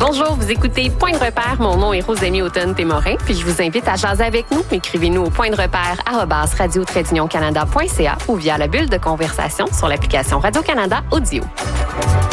Bonjour, vous écoutez Point de repère. Mon nom est Rosémie Automne-Témorin, puis je vous invite à jaser avec nous. Écrivez-nous au pointderepère@radio-canada.ca ou via la bulle de conversation sur l'application Radio-Canada Audio.